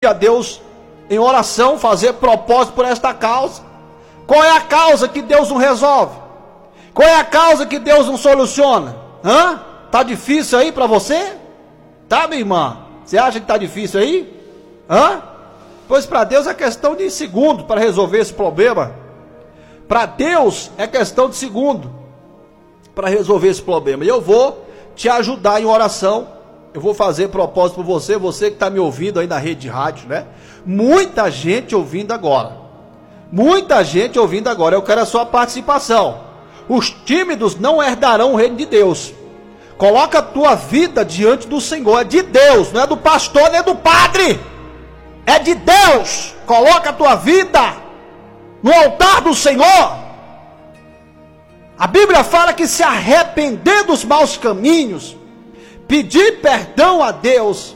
a Deus em oração, fazer propósito por esta causa. Qual é a causa que Deus não resolve? Qual é a causa que Deus não soluciona? Tá difícil aí para você? Tá, minha irmã? Você acha que tá difícil aí? Pois para Deus é questão de segundo para resolver esse problema. Para Deus é questão de segundo para resolver esse problema. E eu vou te ajudar em oração. Eu vou fazer propósito por você, você que está me ouvindo aí na rede de rádio, né? Muita gente ouvindo agora. Muita gente ouvindo agora. Eu quero a sua participação. Os tímidos não herdarão o reino de Deus. Coloca a tua vida diante do Senhor. É de Deus, não é do pastor nem do padre. É de Deus. Coloca a tua vida no altar do Senhor. A Bíblia fala que se arrepender dos maus caminhos, pedir perdão a Deus,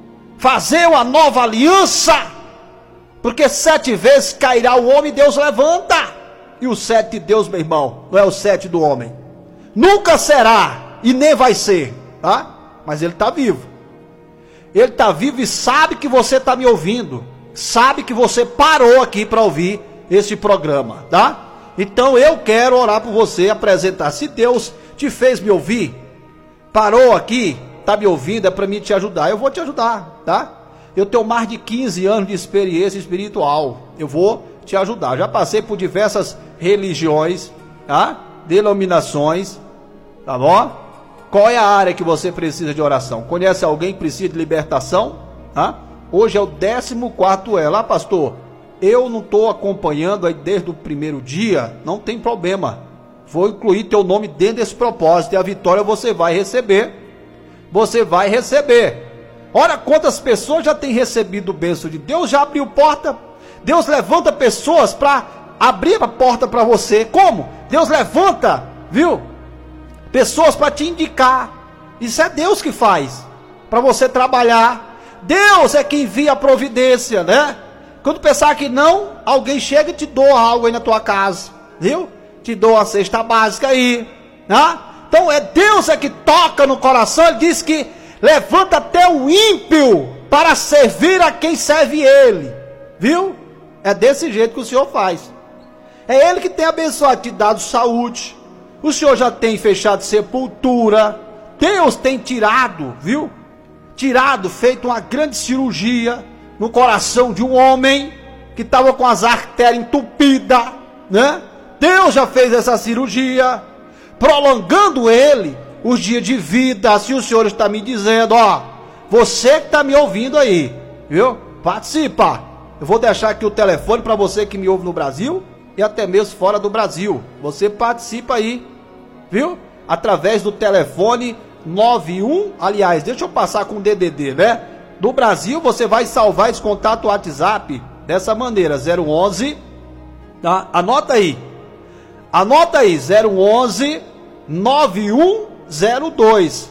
fazer uma nova aliança, porque 7 vezes cairá o homem e Deus levanta. E o 7 de Deus, meu irmão, não é o 7 do homem. Nunca será e nem vai ser, tá? Mas ele está vivo. Ele está vivo e sabe que você está me ouvindo. Sabe que você parou aqui para ouvir este programa, tá? Então eu quero orar por você, apresentar. Se Deus te fez me ouvir, parou aqui, está me ouvindo, é para mim te ajudar. Eu vou te ajudar, tá? Eu tenho mais de 15 anos de experiência espiritual. Eu vou te ajudar. Já passei por diversas religiões, tá? Denominações, tá bom? Qual é a área que você precisa de oração? Conhece alguém que precisa de libertação? Tá? Hoje é o 14º elo. Pastor, eu não estou acompanhando aí desde o primeiro dia. Não tem problema. Vou incluir teu nome dentro desse propósito. E a vitória você vai receber. Você vai receber. Olha quantas pessoas já têm recebido o bênção de Deus. Já abriu porta. Deus levanta pessoas para abrir a porta para você. Como? Deus levanta, viu? Pessoas para te indicar. Isso é Deus que faz. Para você trabalhar. Deus é quem envia a providência, né? Quando pensar que não, alguém chega e te doa algo aí na tua casa, viu? Te doa a cesta básica aí, né? Então é Deus é que toca no coração. Ele diz que levanta até o ímpio para servir a quem serve ele, viu? É desse jeito que o Senhor faz. É Ele que tem abençoado, te dado saúde. O Senhor já tem fechado sepultura. Deus tem tirado, viu? Tirado, feito uma grande cirurgia no coração de um homem que estava com as artérias entupidas, né? Deus já fez essa cirurgia, prolongando ele os dias de vida. Assim o Senhor está me dizendo, ó, você que está me ouvindo aí, viu? Participa. Eu vou deixar aqui o telefone para você que me ouve no Brasil e até mesmo fora do Brasil. Você participa aí, viu? Através do telefone 91, aliás, deixa eu passar com o DDD, né? Do Brasil você vai salvar esse contato WhatsApp dessa maneira, 011, tá? Anota aí, 011 9102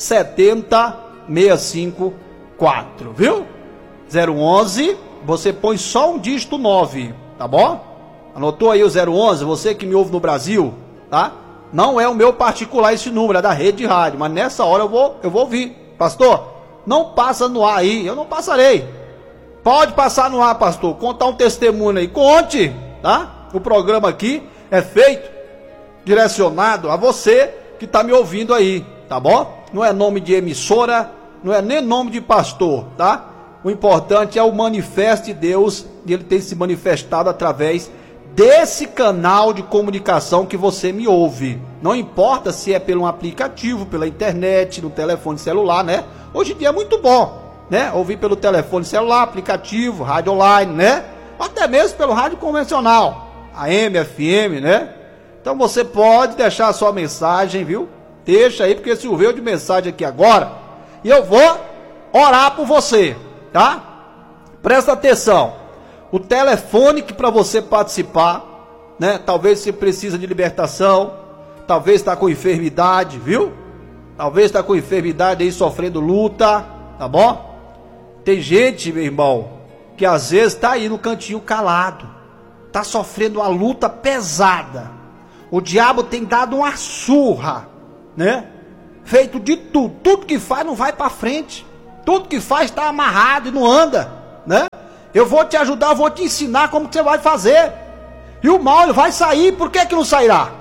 70654, viu? 011, você põe só um dígito 9, tá bom? Anotou aí o 011, você que me ouve no Brasil, tá? Não é o meu particular esse número, é da rede de rádio, mas nessa hora eu vou ouvir. Pastor, não passa no ar aí, eu não passarei. Pode passar no ar, pastor, contar um testemunho aí, conte, tá? O programa aqui é feito, direcionado a você que está me ouvindo aí, tá bom? Não é nome de emissora, não é nem nome de pastor, tá? O importante é o manifesto de Deus, e Ele tem se manifestado através desse canal de comunicação que você me ouve. Não importa se é pelo aplicativo, pela internet, no telefone celular, né? Hoje em dia é muito bom, né? Ouvir pelo telefone celular, aplicativo, rádio online, né? Até mesmo pelo rádio convencional, AM, FM, né? Então você pode deixar a sua mensagem, viu? Deixa aí, porque choveu de mensagem aqui agora. E eu vou orar por você, tá? Presta atenção. O telefone que para você participar, né? Talvez você precisa de libertação, talvez está com enfermidade, viu? Talvez está com enfermidade aí, sofrendo luta, tá bom? Tem gente, meu irmão, que às vezes está aí no cantinho calado, está sofrendo uma luta pesada. O diabo tem dado uma surra, né? Feito de tudo que faz não vai para frente. Tudo que faz está amarrado e não anda. né? Eu vou te ajudar, eu vou te ensinar como que você vai fazer. E o mal ele vai sair, por que que não sairá?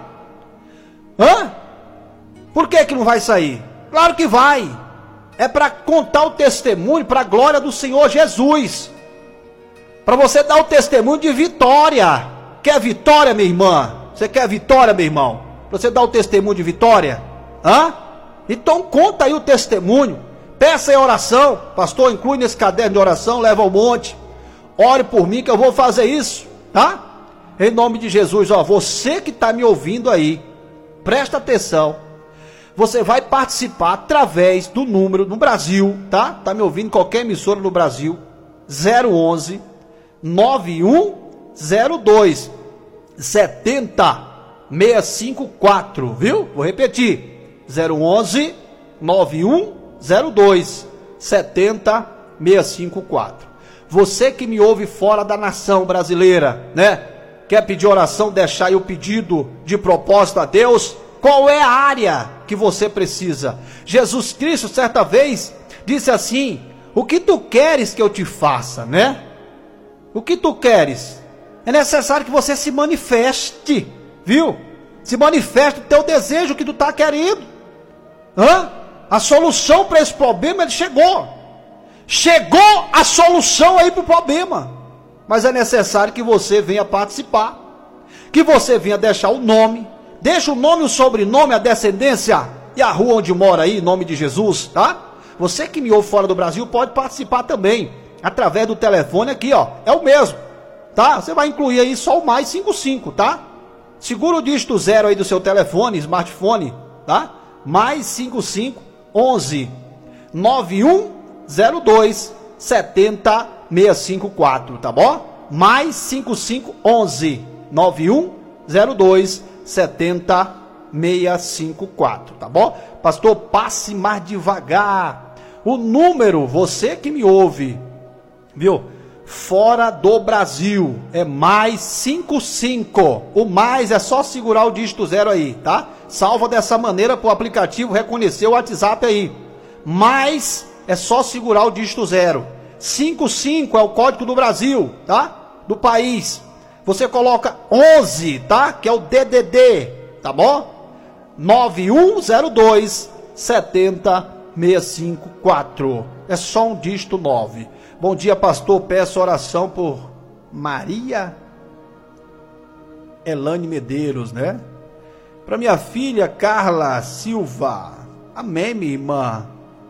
Por que que não vai sair? Claro que vai. É para contar o testemunho para a glória do Senhor Jesus. Para você dar o testemunho de vitória. Quer vitória, minha irmã? Você quer vitória, meu irmão? Para você dar o testemunho de vitória? Então conta aí o testemunho. Peça em oração. Pastor, inclui nesse caderno de oração, leva ao monte. Ore por mim que eu vou fazer isso, tá? Em nome de Jesus, você que está me ouvindo aí, presta atenção. Você vai participar através do número no Brasil, tá? Tá me ouvindo em qualquer emissora no Brasil, 011 9102 70654, viu? Vou repetir, 011 9102 70654. Você que me ouve fora da nação brasileira, né? Quer pedir oração, deixar aí o pedido de propósito a Deus? Qual é a área que você precisa? Jesus Cristo, certa vez, disse assim: o que tu queres que eu te faça, né? O que tu queres? É necessário que você se manifeste, viu? Se manifeste o teu desejo que tu está querendo. A solução para esse problema, ele chegou. Chegou a solução aí para o problema. Mas é necessário que você venha participar. Que você venha deixar o nome. Deixa o nome, o sobrenome, a descendência e a rua onde mora aí, em nome de Jesus, tá? Você que me ouve fora do Brasil pode participar também. Através do telefone aqui, é o mesmo, tá? Você vai incluir aí só o mais 55, tá? Segura o dígito 0 aí do seu telefone, smartphone, tá? Mais 55 11 9102 70654, tá bom? Mais 55 11 9102 70654, tá bom? Pastor, passe mais devagar. O número, você que me ouve, viu? Fora do Brasil, é mais 55. O mais é só segurar o dígito 0 aí, tá? Salva dessa maneira para o aplicativo reconhecer o WhatsApp aí. Mais é só segurar o dígito 0. 55 é o código do Brasil, tá? Do país. Você coloca 11, tá? Que é o DDD, tá bom? 9102 70654. É só um dígito 9. Bom dia, pastor. Peço oração por Maria Elane Medeiros, né? Para minha filha Carla Silva. Amém, minha irmã.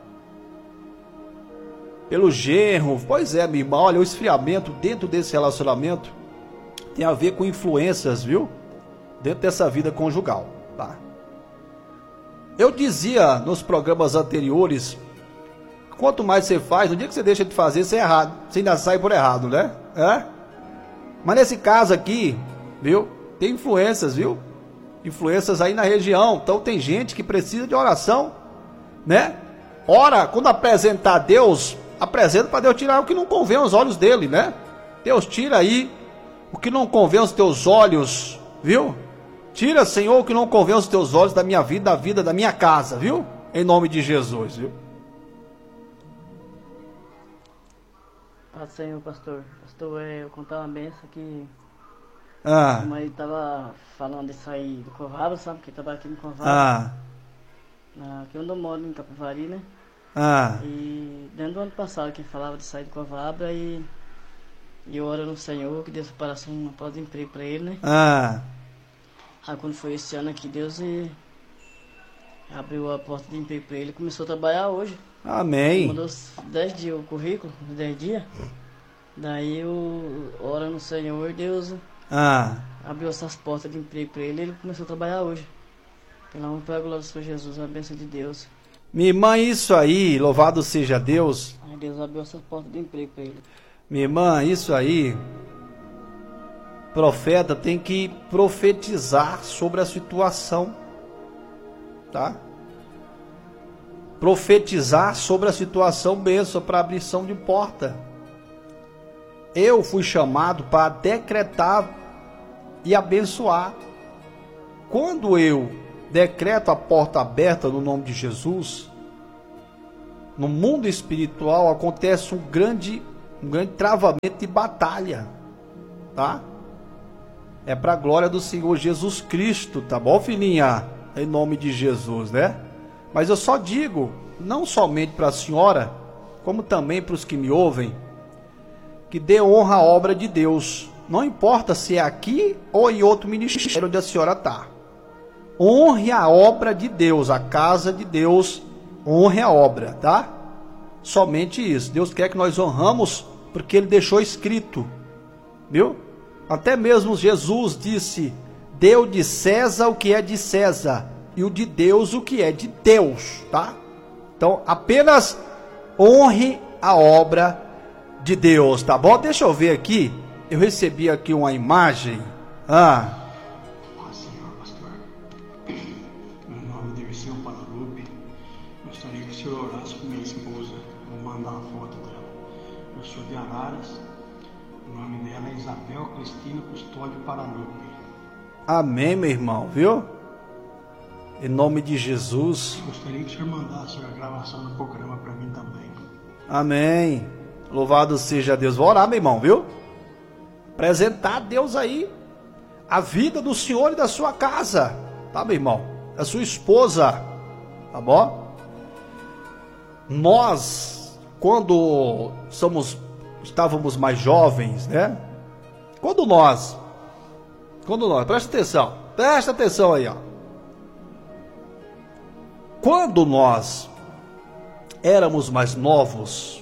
Pelo genro. Pois é, minha irmã. Olha, o esfriamento dentro desse relacionamento tem a ver com influências, viu? Dentro dessa vida conjugal, tá? Eu dizia nos programas anteriores, quanto mais você faz, no dia que você deixa de fazer, você é errado. Você ainda sai por errado, né? Mas nesse caso aqui, viu? Tem influências, viu? Influências aí na região. Então tem gente que precisa de oração, né? Ora, quando apresentar a Deus, apresenta para Deus tirar o que não convém aos olhos dele, né? Deus, tira aí o que não convém aos teus olhos, viu? Tira, Senhor, o que não convém aos teus olhos da minha vida, da vida da minha casa, viu? Em nome de Jesus, viu? Senhor, pastor. Pastor, eu contar uma benção que a mãe estava falando de sair do Covado, sabe? Que estava aqui no Covado. Aqui onde eu moro, em Capivari, né? E dentro do ano passado que falava de sair do Covado, e eu oro no Senhor que Deus separação uma porta de emprego para ele, né? Aí quando foi esse ano aqui, Deus abriu a porta de emprego para ele, começou a trabalhar hoje. Amém. Mandou 10 dias o currículo, 10 dias. Daí eu oro no Senhor, Deus abriu essas portas de emprego para ele, ele começou a trabalhar hoje. Pela honra e pela glória do Senhor Jesus, a bênção de Deus. Minha irmã, isso aí, louvado seja Deus. Aí Deus abriu essas portas de emprego para ele. Minha irmã, isso aí, profeta tem que profetizar sobre a situação, tá? Profetizar sobre a situação, bênção para abrição de porta. Eu fui chamado para decretar e abençoar. Quando eu decreto a porta aberta no nome de Jesus, no mundo espiritual acontece um grande um grande travamento de batalha, tá? É para a glória do Senhor Jesus Cristo, tá bom, filhinha? Em nome de Jesus, né? Mas eu só digo, não somente para a senhora, como também para os que me ouvem, que dê honra à obra de Deus. Não importa se é aqui ou em outro ministério onde a senhora está. Honre a obra de Deus, a casa de Deus, honre a obra, tá? Somente isso. Deus quer que nós honramos porque Ele deixou escrito, viu? Até mesmo Jesus disse: deu de César o que é de César e o de Deus o que é de Deus, tá? Então apenas honre a obra de Deus, tá bom? Deixa eu ver aqui, eu recebi aqui uma imagem. Senhor pastor, meu nome deve ser o Guadalupe. Gostaria que o senhor orasse por minha esposa. Vou mandar uma foto dela. Eu sou de Araras. O nome dela é Isabel Cristina Custódio Paralupe. Amém, meu irmão, viu? Em nome de Jesus. Gostaria que o senhor mandasse a gravação do programa para mim também. Amém. Louvado seja Deus. Vou orar, meu irmão, viu? Apresentar a Deus aí a vida do senhor e da sua casa, tá, meu irmão? Da sua esposa, tá bom? Nós, quando estávamos mais jovens, né? Quando nós, presta atenção aí, ó. Quando nós éramos mais novos,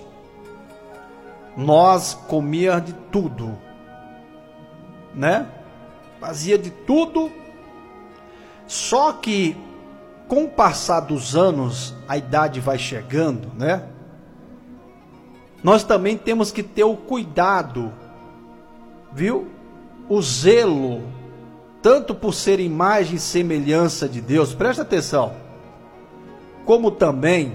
nós comíamos de tudo, né? Fazia de tudo. Só que com o passar dos anos, a idade vai chegando, né? Nós também temos que ter o cuidado, viu? O zelo, tanto por ser imagem e semelhança de Deus, presta atenção, como também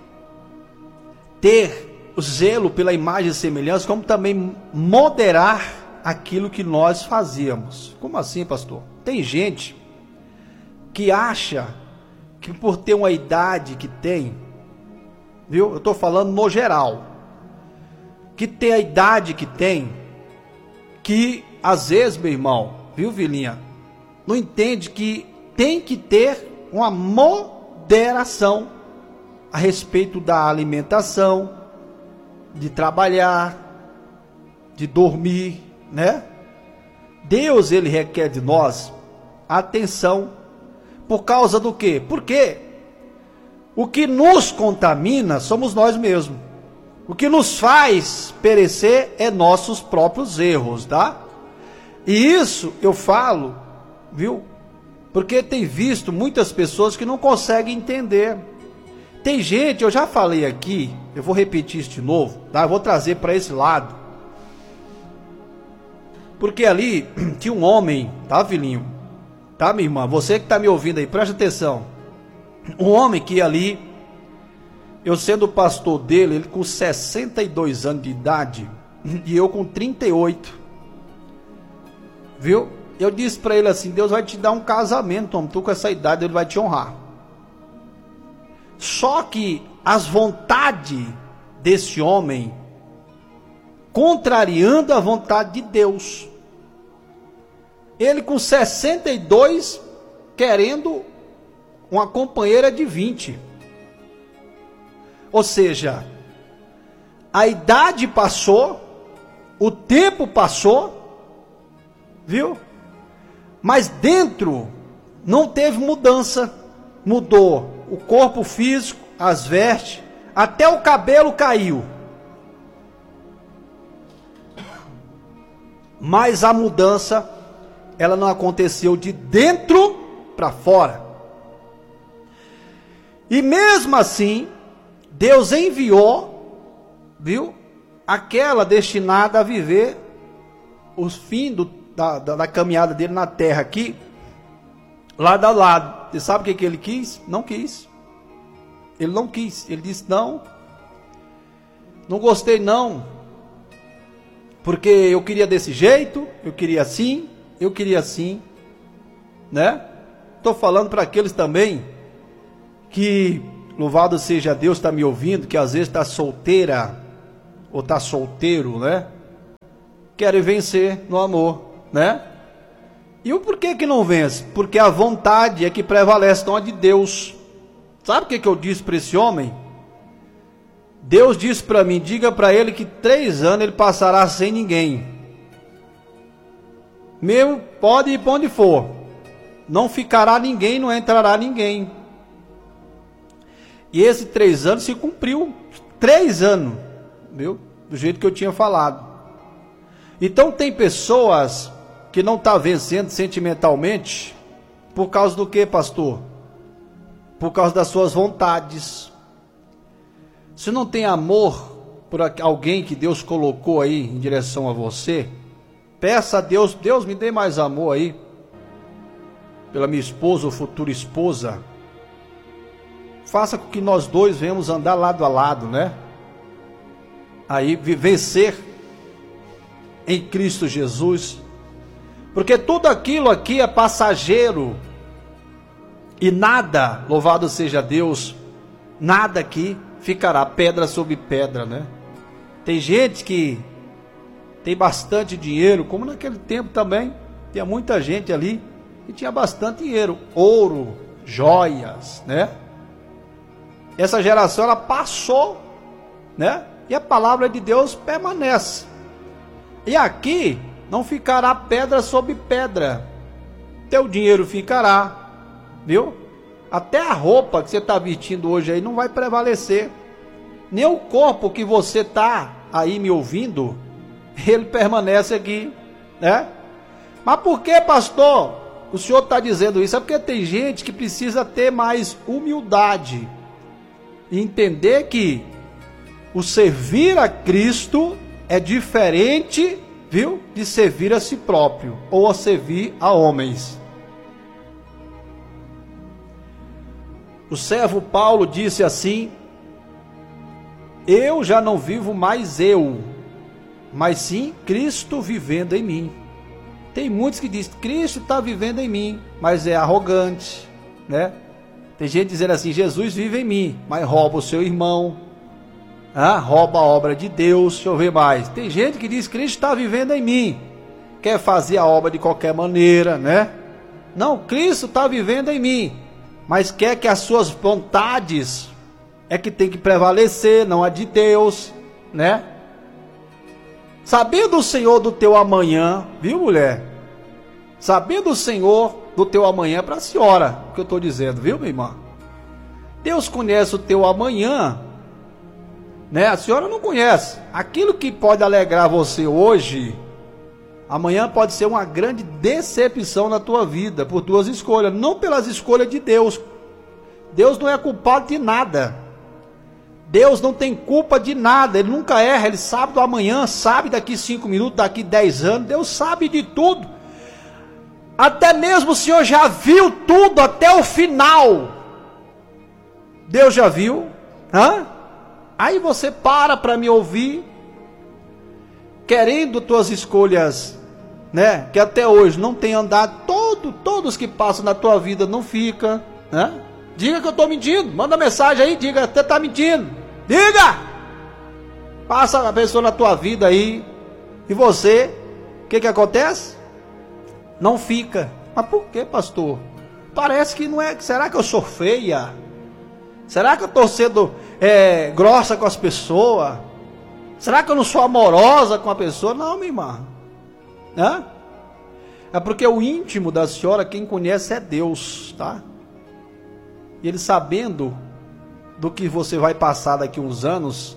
ter o zelo pela imagem e semelhança, como também moderar aquilo que nós fazíamos. Como assim, pastor? Tem gente que acha que por ter uma idade que tem, viu? Eu estou falando no geral, que tem a idade que tem, que às vezes, meu irmão, viu, Vilinha, não entende que tem que ter uma moderação a respeito da alimentação, de trabalhar, de dormir, né? Deus, ele requer de nós atenção. Por causa do quê? Porque o que nos contamina somos nós mesmos. O que nos faz perecer é nossos próprios erros, tá? E isso eu falo, viu? Porque tem visto muitas pessoas que não conseguem entender. Tem gente, eu já falei aqui, eu vou repetir isso de novo, tá? Eu vou trazer para esse lado. Porque ali tinha um homem, tá, filhinho? Tá, minha irmã? Você que está me ouvindo aí, presta atenção. Um homem que ali, eu sendo pastor dele, ele com 62 anos de idade, e eu com 38. Viu? Eu disse para ele assim: Deus vai te dar um casamento, homem. Tu com essa idade, ele vai te honrar. Só que as vontades desse homem, contrariando a vontade de Deus. Ele com 62, querendo uma companheira de 20. Ou seja, a idade passou, o tempo passou, viu? Mas dentro não teve mudança. Mudou o corpo físico, as vestes, até o cabelo caiu. Mas a mudança, ela não aconteceu de dentro para fora. E mesmo assim, Deus enviou, viu? Aquela destinada a viver os fins da caminhada dele na terra aqui, lado a lado. Você sabe o que ele quis? Não quis. Ele não quis. Ele disse: não gostei não. Porque eu queria desse jeito, eu queria assim, né? Estou falando para aqueles também que, louvado seja Deus, está me ouvindo, que às vezes está solteira, ou está solteiro, né? Querem vencer no amor, né? E o porquê que não vence? Porque a vontade é que prevalece, não a de Deus. Sabe o que eu disse para esse homem? Deus disse para mim, diga para ele que 3 anos ele passará sem ninguém. Mesmo, pode ir para onde for. Não ficará ninguém, não entrará ninguém. E esses 3 anos se cumpriu. 3 anos, viu? Do jeito que eu tinha falado. Então tem pessoas que não estão vencendo sentimentalmente, por causa do que, pastor? Por causa das suas vontades. Se não tem amor por alguém que Deus colocou aí em direção a você, peça a Deus, Deus me dê mais amor aí, pela minha esposa ou futura esposa. Faça com que nós dois venhamos andar lado a lado, né? Aí vencer em Cristo Jesus. Porque tudo aquilo aqui é passageiro. E nada, louvado seja Deus, nada aqui ficará pedra sobre pedra, né? Tem gente que tem bastante dinheiro, como naquele tempo também, tinha muita gente ali que tinha bastante dinheiro, ouro, joias, né? Essa geração, ela passou, né? E a palavra de Deus permanece. E aqui não ficará pedra sobre pedra. Teu dinheiro ficará, viu? Até a roupa que você está vestindo hoje aí não vai prevalecer. Nem o corpo que você está aí me ouvindo, ele permanece aqui, né? Mas por que, pastor, o senhor está dizendo isso? É porque tem gente que precisa ter mais humildade e entender que o servir a Cristo é diferente, viu, de servir a si próprio ou a servir a homens. O servo Paulo disse assim: eu já não vivo mais eu, mas sim Cristo vivendo em mim. Tem muitos que dizem, Cristo está vivendo em mim, mas é arrogante, né? Tem gente dizendo assim, Jesus vive em mim, mas rouba o seu irmão, rouba a obra de Deus. Deixa eu ver mais. Tem gente que diz, Cristo está vivendo em mim, quer fazer a obra de qualquer maneira, né? Não, Cristo está vivendo em mim, mas quer que as suas vontades é que tem que prevalecer, não a de Deus, né? Sabendo o Senhor do teu amanhã, viu, mulher? Sabendo o Senhor do teu amanhã, para a senhora, o que eu estou dizendo, viu, minha irmã? Deus conhece o teu amanhã, né? A senhora não conhece. Aquilo que pode alegrar você hoje, amanhã pode ser uma grande decepção na tua vida, por tuas escolhas, não pelas escolhas de Deus. Deus não é culpado de nada. Deus não tem culpa de nada, Ele nunca erra, Ele sabe do amanhã, sabe daqui 5 minutos, daqui 10 anos, Deus sabe de tudo. Até mesmo o Senhor já viu tudo até o final. Deus já viu, Aí você para me ouvir, querendo tuas escolhas, né? Que até hoje não tem andado, todos que passam na tua vida não fica, né? Diga que eu estou mentindo, manda mensagem aí, diga, até está mentindo, diga! Passa a pessoa na tua vida aí, e você, o que acontece? Não fica. Mas por que, pastor? Parece que não é, será que eu sou feia? Será que eu estou sendo grossa com as pessoas? Será que eu não sou amorosa com a pessoa? Não, minha irmã. É porque o íntimo da senhora, quem conhece é Deus, tá? E Ele sabendo do que você vai passar daqui uns anos,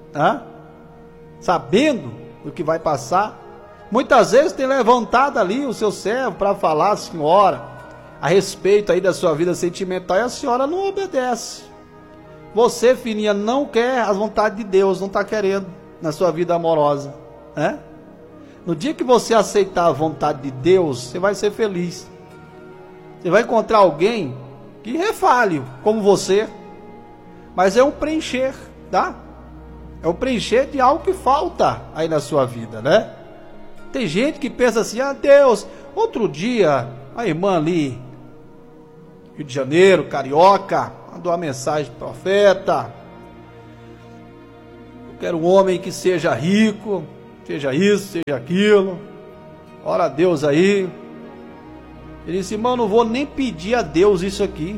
sabendo do que vai passar, muitas vezes tem levantado ali o seu servo para falar, senhora, a respeito aí da sua vida sentimental, e a senhora não obedece. Você, filhinha, não quer as vontades de Deus, não está querendo na sua vida amorosa, né? No dia que você aceitar a vontade de Deus, você vai ser feliz. Você vai encontrar alguém que refale como você, mas é um preencher, tá? É um preencher de algo que falta aí na sua vida, né? Tem gente que pensa assim, Deus, outro dia, a irmã ali, Rio de Janeiro, carioca, mandou uma mensagem pro profeta. quero um homem que seja rico, seja isso, seja aquilo. Ora a Deus aí. Ele disse, irmão, não vou nem pedir a Deus isso aqui.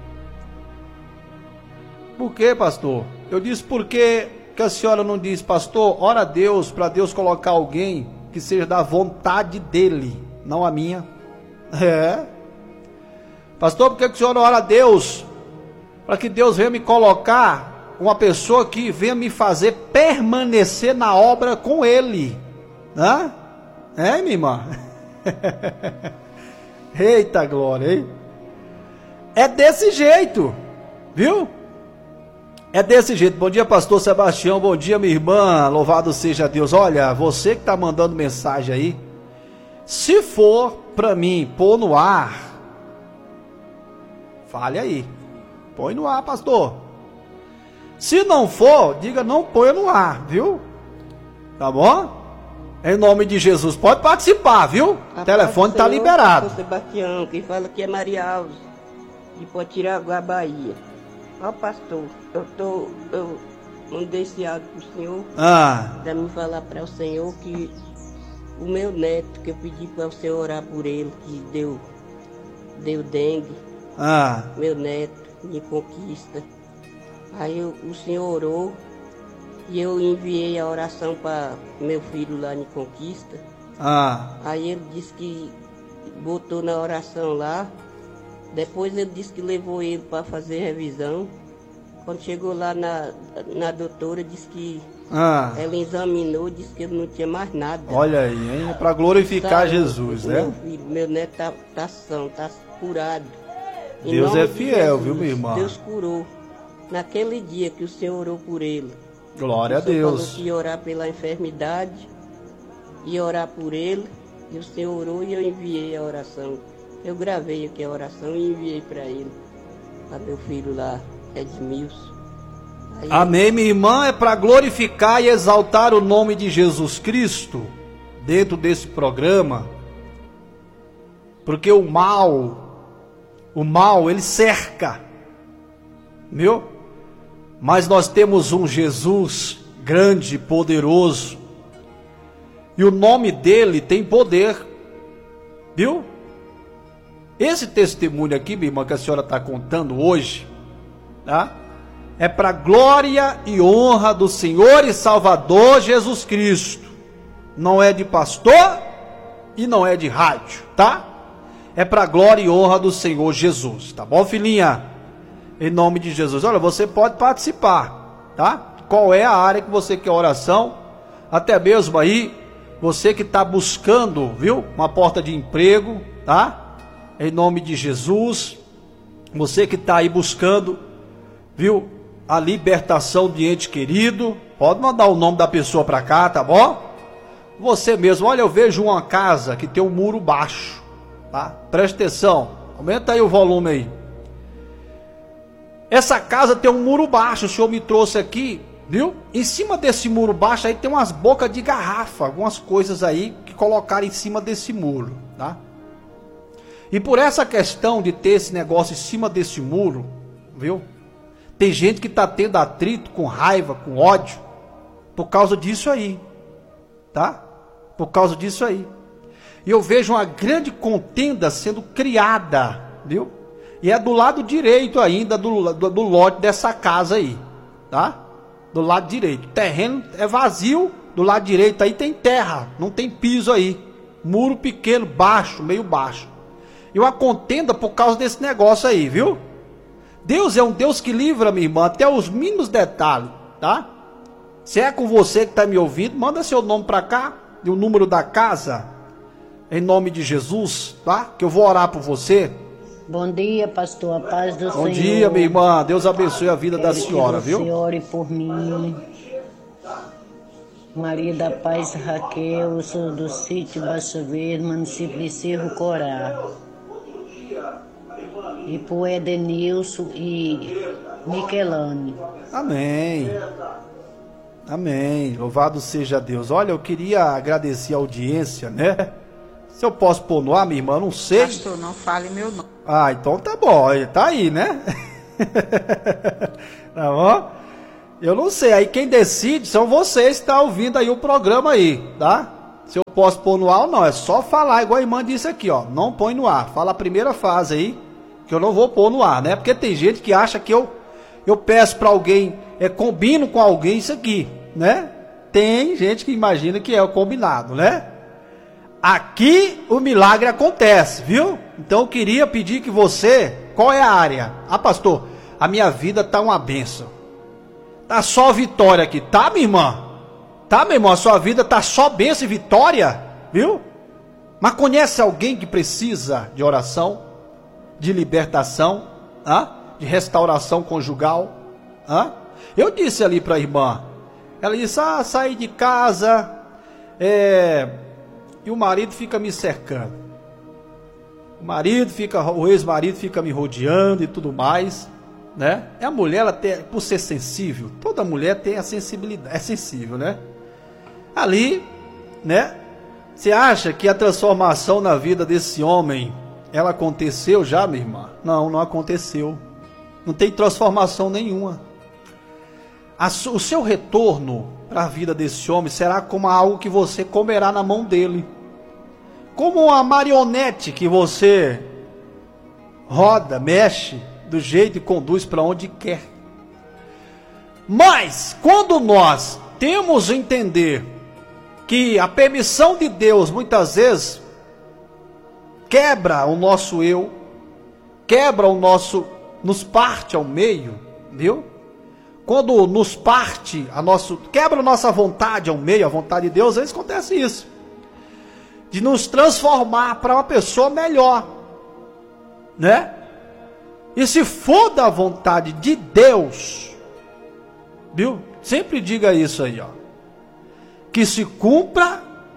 Por quê, pastor? Eu disse, por que a senhora não diz, pastor, ora a Deus, para Deus colocar alguém que seja da vontade dele, não a minha? Pastor, por que a senhora ora a Deus? Para que Deus venha me colocar uma pessoa que venha me fazer permanecer na obra com ele. Hã? Minha irmã? Eita glória, hein? É desse jeito, viu? É desse jeito. Bom dia, pastor Sebastião. Bom dia, minha irmã. Louvado seja Deus. Olha, você que está mandando mensagem aí, se for para mim pôr no ar, fale aí. Põe no ar, pastor. Se não for, diga não ponha no ar, viu? Tá bom? Em nome de Jesus, pode participar, viu? O telefone está liberado. Sebastião, quem fala aqui é Maria Alves, de Potiraguá, Bahia. Ó, pastor, eu mandei esse áudio pro senhor, para me falar para o senhor que o meu neto, que eu pedi para o senhor orar por ele, que deu dengue, meu neto, me conquista. Aí o senhor orou. E eu enviei a oração para meu filho lá em Conquista. Aí ele disse que botou na oração lá. Depois ele disse que levou ele para fazer revisão. Quando chegou lá na doutora, disse que ela examinou, disse que ele não tinha mais nada. Olha aí, hein? É para glorificar Jesus, né? Meu filho, meu neto tá são, tá curado. Deus é fiel, viu, minha irmã? Deus curou. Naquele dia que o Senhor orou por ele. Glória a Deus. Falou que ia orar pela enfermidade, ia orar por ele, e o Senhor orou e eu enviei a oração. Eu gravei aqui a oração e enviei para ele, para meu filho lá, Edmilson. Amém, minha irmã, é para glorificar e exaltar o nome de Jesus Cristo dentro desse programa, porque o mal ele cerca, viu? Mas nós temos um Jesus grande, poderoso, e o nome dele tem poder, viu? Esse testemunho aqui, minha irmã, que a senhora está contando hoje, tá? É para glória e honra do Senhor e Salvador Jesus Cristo. Não é de pastor e não é de rádio, tá? É para glória e honra do Senhor Jesus, tá bom, filhinha? Em nome de Jesus. Olha, você pode participar, tá? Qual é a área que você quer oração? Até mesmo aí, você que está buscando, viu? Uma porta de emprego, tá? Em nome de Jesus. Você que está aí buscando, viu? A libertação de ente querido. Pode mandar o nome da pessoa para cá, tá bom? Você mesmo. Olha, eu vejo uma casa que tem um muro baixo, tá? Presta atenção. Aumenta aí o volume aí. Essa casa tem um muro baixo, o senhor me trouxe aqui, viu? Em cima desse muro baixo aí tem umas bocas de garrafa, algumas coisas aí que colocaram em cima desse muro, tá? E por essa questão de ter esse negócio em cima desse muro, viu? Tem gente que está tendo atrito, com raiva, com ódio, por causa disso aí, tá? Por causa disso aí. E eu vejo uma grande contenda sendo criada, viu? E é do lado direito ainda do lote dessa casa aí, tá? Do lado direito. O terreno é vazio, do lado direito aí tem terra, não tem piso aí. Muro pequeno, baixo, meio baixo. E uma contenda por causa desse negócio aí, viu? Deus é um Deus que livra, minha irmã, até os mínimos detalhes, tá? Se é com você que está me ouvindo, manda seu nome para cá, e o número da casa, em nome de Jesus, tá? Que eu vou orar por você. Bom dia, pastor, a paz do Senhor. Bom dia, minha irmã, Deus abençoe a vida da senhora, viu? Que você ore por mim. Maria da Paz Raquel, eu sou do sítio Baixo Verde, município de Cerro Corá. E por Edenilson e Miquelane. Amém. Amém. Louvado seja Deus. Olha, eu queria agradecer a audiência, né? Se eu posso pôr no ar, minha irmã, não sei. Pastor, não fale meu nome. Então tá bom, tá aí, né? Tá bom? Eu não sei, aí quem decide são vocês que estão ouvindo aí o programa aí, tá? Se eu posso pôr no ar ou não, é só falar, igual a irmã disse aqui, ó, não põe no ar, fala a primeira frase aí, que eu não vou pôr no ar, né? Porque tem gente que acha que eu peço para alguém, combino com alguém isso aqui, né? Tem gente que imagina que é o combinado, né? Aqui o milagre acontece, viu? Então eu queria pedir que você, qual é a área? Ah, pastor, a minha vida tá uma bênção. Tá só vitória aqui, tá, minha irmã? Tá, meu irmão, a sua vida tá só bênção e vitória, viu? Mas conhece alguém que precisa de oração, de libertação, de restauração conjugal? Eu disse ali para a irmã, ela disse, saí de casa, e o marido fica me cercando. O ex-marido fica me rodeando e tudo mais, né? E a mulher, ela tem, por ser sensível, toda mulher tem a sensibilidade, é sensível, né? Ali, né? Você acha que a transformação na vida desse homem, ela aconteceu já, minha irmã? Não, não aconteceu. Não tem transformação nenhuma. O seu retorno para a vida desse homem será como algo que você comerá na mão dele. Como uma marionete que você roda, mexe, do jeito e conduz para onde quer. Mas, quando nós temos a entender que a permissão de Deus, muitas vezes, quebra o nosso eu, quebra o nosso, nos parte ao meio, viu? Quando nos parte, quebra a nossa vontade ao meio, a vontade de Deus, às vezes acontece isso. De nos transformar para uma pessoa melhor, né? E se for da vontade de Deus, viu? Sempre diga isso aí, ó. Que se cumpra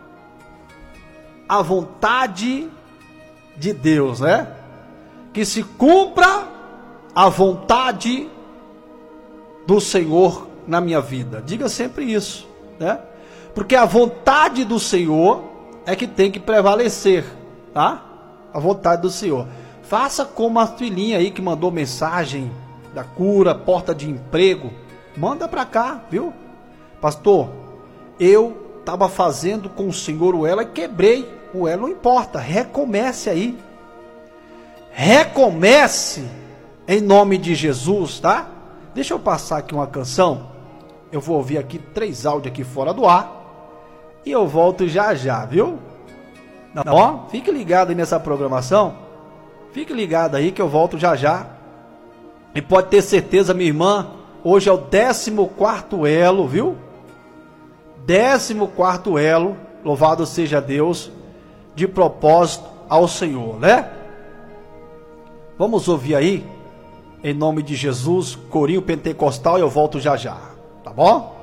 a vontade de Deus, né? Que se cumpra a vontade do Senhor na minha vida. Diga sempre isso, né? Porque a vontade do Senhor é que tem que prevalecer, tá? A vontade do Senhor. Faça como a filhinha aí que mandou mensagem da cura, porta de emprego. Manda para cá, viu? Pastor, eu estava fazendo com o Senhor o elo e quebrei o elo, não importa, recomece aí. Recomece em nome de Jesus, tá? Deixa eu passar aqui uma canção. Eu vou ouvir aqui 3 áudios aqui fora do ar. E eu volto já já, viu? Ó, fique ligado aí nessa programação. Fique ligado aí que eu volto já já. E pode ter certeza, minha irmã, hoje é o 14º elo, viu? 14º elo, louvado seja Deus, de propósito ao Senhor, né? Vamos ouvir aí, em nome de Jesus, corinho pentecostal, e eu volto já já, tá bom?